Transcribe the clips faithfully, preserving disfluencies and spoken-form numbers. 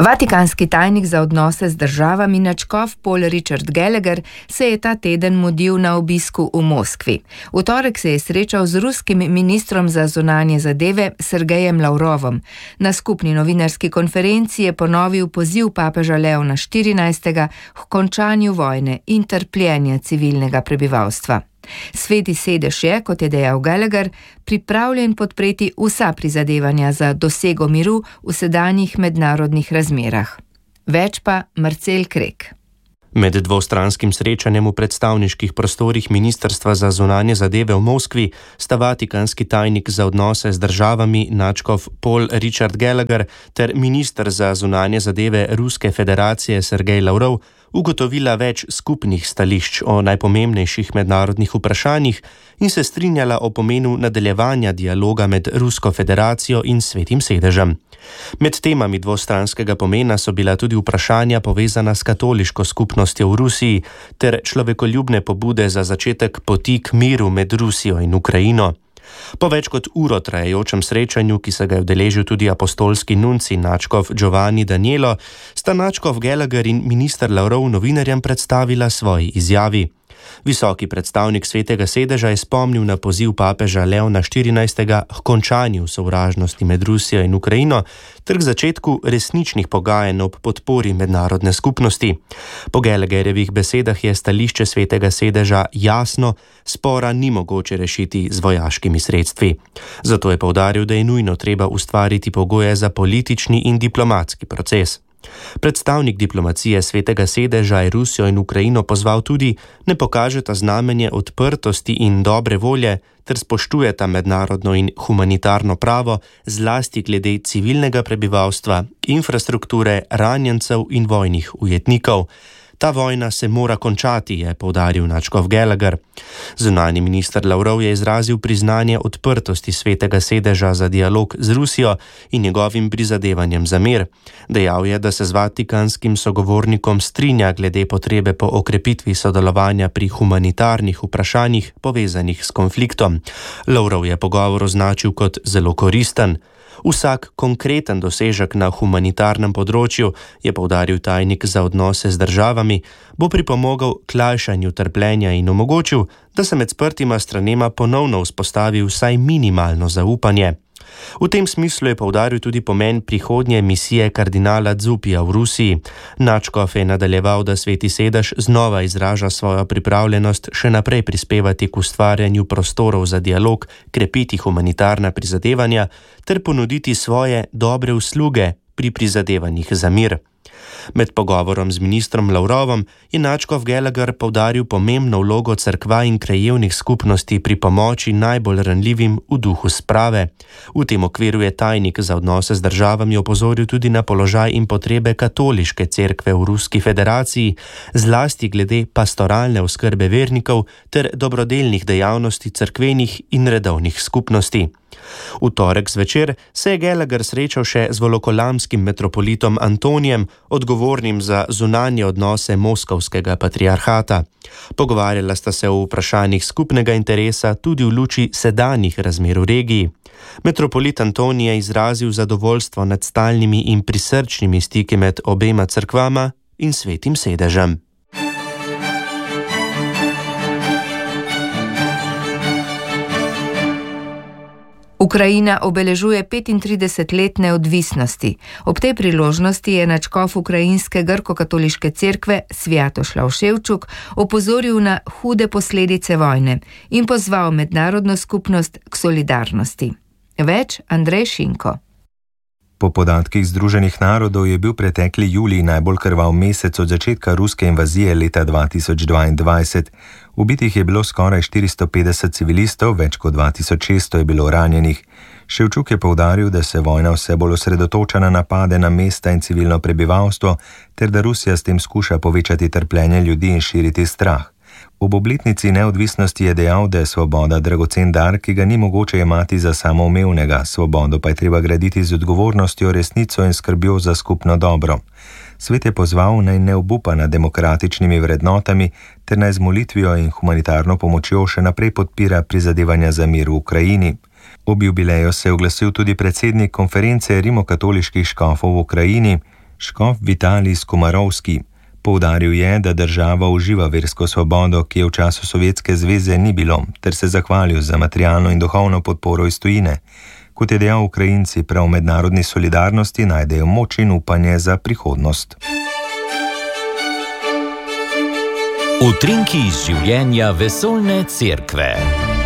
Vatikanski tajnik za odnose z državami nadškof Paul Richard Gallagher se je ta teden mudil na obisku v Moskvi. V torek se je srečal z ruskim ministrom za zunanje zadeve Sergejem Lavrovom. Na skupni novinarski konferenci je ponovil poziv papeža Leona štirinajstega k končanju vojne in trpljenja civilnega prebivalstva. Sveti sedež je, kot je dejal Gallagher, pripravljen podpreti vsa prizadevanja za dosego miru v sedanjih mednarodnih razmerah. Več pa Marcel Krek. Med dvostranskim srečanjem v predstavniških prostorih Ministrstva za zunanje zadeve v Moskvi sta vatikanski tajnik za odnose z državami nadškof Paul Richard Gallagher ter minister za zunanje zadeve Ruske federacije Sergej Lavrov ugotovila več skupnih stališč o najpomembnejših mednarodnih vprašanjih in se strinjala o pomenu nadaljevanja dialoga med Rusko federacijo in Svetim sedežem. Med temami dvostranskega pomena so bila tudi vprašanja povezana s katoliško skupnostjo v Rusiji ter človekoljubne pobude za začetek poti k miru med Rusijo in Ukrajino. Po več kot uro trajajočem srečanju, ki se ga je udeležil tudi apostolski nunci nadškof Giovanni Danielo, sta nadškof Gallagher in minister Lavrov novinarjem predstavila svoji izjavi. Visoki predstavnik Svetega sedeža je spomnil na poziv papeža Leona štirinajstega k končanju sovražnosti med Rusijo in Ukrajino ter k začetku resničnih pogajanj ob podpori mednarodne skupnosti. Po Gallagherjevih besedah je stališče Svetega sedeža jasno, spora ni mogoče rešiti z vojaškimi sredstvi. Zato je poudaril, da je nujno treba ustvariti pogoje za politični in diplomatski proces. Predstavnik diplomacije Svetega sedeža je Rusijo in Ukrajino pozval tudi, ne pokažeta znamenje odprtosti in dobre volje ter spoštujeta mednarodno in humanitarno pravo, zlasti glede civilnega prebivalstva, infrastrukture, ranjencev in vojnih ujetnikov. Ta vojna se mora končati, je poudaril nadškof Gallagher. Zunanji minister Lavrov je izrazil priznanje odprtosti Svetega sedeža za dialog z Rusijo in njegovim prizadevanjem za mir. Dejal je, da se z vatikanskim sogovornikom strinja glede potrebe po okrepitvi sodelovanja pri humanitarnih vprašanjih povezanih s konfliktom. Lavrov je pogovor označil kot zelo koristen. Vsak konkreten dosežek na humanitarnem področju, je poudaril tajnik za odnose z državami, bo pripomogel k lajšanju trpljenja in omogočil, da se med sprtima stranema ponovno vzpostavi vsaj minimalno zaupanje. V tem smislu je poudaril tudi pomen prihodnje misije kardinala Dzupija v Rusiji. Nadškof je nadaljeval, da Sveti sedež znova izraža svojo pripravljenost še naprej prispevati k ustvarjanju prostorov za dialog, krepiti humanitarna prizadevanja ter ponuditi svoje dobre usluge pri prizadevanjih za mir. Med pogovorom z ministrom Lavrovom je nadškof Gallagher poudaril pomembno vlogo cerkva in krajevnih skupnosti pri pomoči najbolj ranljivim v duhu sprave. V tem okviru je tajnik za odnose z državami opozoril tudi na položaj in potrebe katoliške cerkve v Ruski federaciji, zlasti glede pastoralne oskrbe vernikov ter dobrodelnih dejavnosti cerkvenih in redovnih skupnosti. V torek zvečer se je Gallagher srečal še z volokolamskim metropolitom Antonijem, odgovornim za zunanje odnose moskovskega patriarhata. Pogovarjala sta se o vprašanjih skupnega interesa tudi v luči sedanjih razmer v regiji. Metropolit Antonij je izrazil zadovoljstvo nad stalnimi in prisrčnimi stiki med obema cerkvama in Svetim sedežem. Ukrajina obeležuje petintrideset let neodvisnosti. Ob tej priložnosti je nadškof ukrajinske grko-katoliške cerkve Sviatoslav Ševčuk opozoril na hude posledice vojne in pozval mednarodno skupnost k solidarnosti. Več Andrej Šinko. Po podatkih Združenih narodov je bil pretekli julij najbolj krvav mesec od začetka ruske invazije leta dva tisoč dvaindvajset. Ubitih je bilo skoraj štiristo petdeset civilistov, več kot dva tisoč šeststo je bilo ranjenih. Ševčuk je poudaril, da se vojna vse bolj osredotoča na napade na mesta in civilno prebivalstvo, ter da Rusija s tem skuša povečati trpljenje ljudi in širiti strah. Ob obletnici neodvisnosti je dejal, da je svoboda dragocen dar, ki ga ni mogoče jemati za samoumevnega, svobodo pa je treba graditi z odgovornostjo, resnico in skrbjo za skupno dobro. Svet je pozval, naj ne obupa nad demokratičnimi vrednotami, ter naj z molitvijo in humanitarno pomočjo še naprej podpira prizadevanja za mir v Ukrajini. Ob jubileju se je oglasil tudi predsednik konference rimokatoliških škofov v Ukrajini. škof Vitalij Skomarovski. Poudaril je, da država uživa versko svobodo, ki je v času Sovjetske zveze ni bilo, ter se zahvalil za materialno in duhovno podporo iz tujine. Kot je dejal, Ukrajinci prav v mednarodni solidarnosti najdejo moč in upanje za prihodnost. Utrinki iz življenja vesoljne cerkve.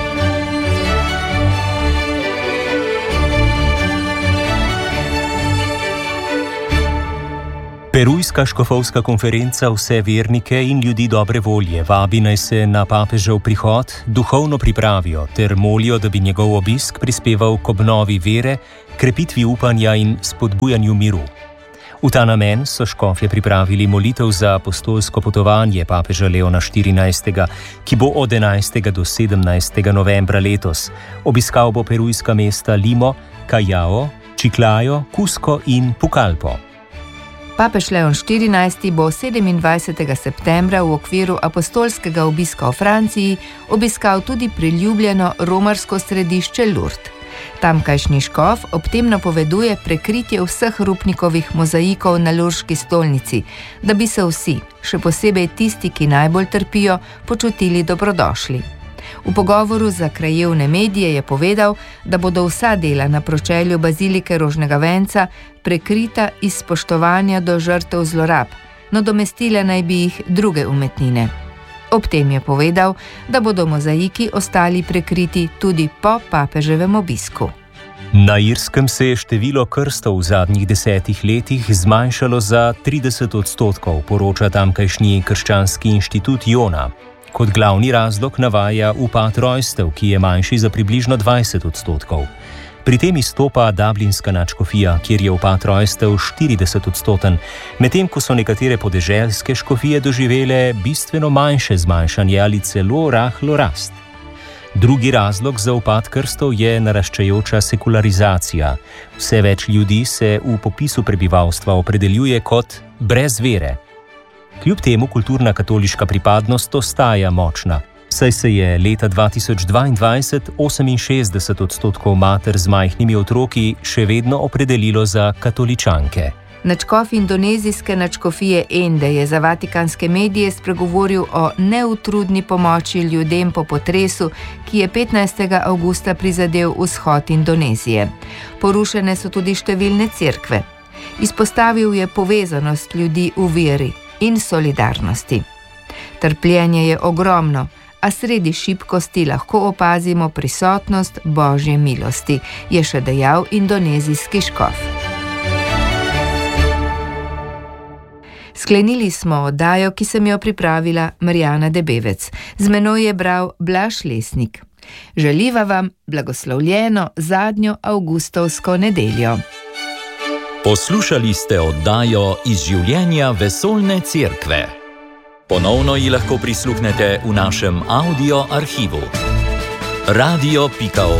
Perujska škofovska konferenca vse vernike in ljudi dobre volje vabi naj se na papežev prihod duhovno pripravijo ter molijo, da bi njegov obisk prispeval k obnovi vere, krepitvi upanja in spodbujanju miru. V ta namen so škofje pripravili molitev za apostolsko potovanje papeža Leona štirinajstega, ki bo od enajstega do sedemnajstega novembra letos. Obiskal bo perujska mesta Limo, Callao, Chiclayo, Cusco in Pucallpo. Papež Leon štirinajsti bo sedemindvajsetega septembra v okviru apostolskega obiska v Franciji obiskal tudi priljubljeno romarsko središče Lourdes. Tamkajšnji škof ob tem napoveduje prekritje vseh rupnikovih mozaikov na Lourški stolnici, da bi se vsi, še posebej tisti, ki najbolj trpijo, počutili dobrodošli. V pogovoru za krajevne medije je povedal, da bodo vsa dela na pročelju bazilike Rožnega venca prekrita iz spoštovanja do žrtev zlorab, nadomestile naj bi jih druge umetnine. Ob tem je povedal, da bodo mozaiki ostali prekriti tudi po papeževem obisku. Na Irskem se je število krstov v zadnjih desetih letih zmanjšalo za trideset odstotkov, poroča tamkajšnji krščanski inštitut Jona. Kot glavni razlog navaja upad rojstev, ki je manjši za približno dvajset odstotkov. Pri tem izstopa Dublinska nadškofija, kjer je upad rojstev štirideset odstoten, medtem ko so nekatere podeželske škofije doživele bistveno manjše zmanjšanje ali celo rahlo rast. Drugi razlog za upad krstov je naraščajoča sekularizacija. Vse več ljudi se v popisu prebivalstva opredeljuje kot brez vere. Kljub temu kulturna katoliška pripadnost ostaja močna, saj se je leta dva tisoč dvaindvajset oseminšestdeset odstotkov mater z majhnimi otroki še vedno opredelilo za katoličanke. Nadškof indonezijske nadškofije Ende je za vatikanske medije spregovoril o neutrudni pomoči ljudem po potresu, ki je petnajstega avgusta prizadel vzhod Indonezije. Porušene so tudi številne cerkve. Izpostavil je povezanost ljudi v veri in solidarnosti. Trpljenje je ogromno, a sredi šibkosti lahko opazimo prisotnost Božje milosti, je še dejal indonezijski škof. Sklenili smo oddajo, ki sem jo pripravila Marjana Debevec. Z menoj je bral Blaž Lesnik. Želiva vam blagoslovljeno zadnjo avgustovsko nedeljo. Poslušali ste oddajo iz življenja vesoljne cerkve. Ponovno ji lahko prisluhnete v našem audio arhivu. radio pika org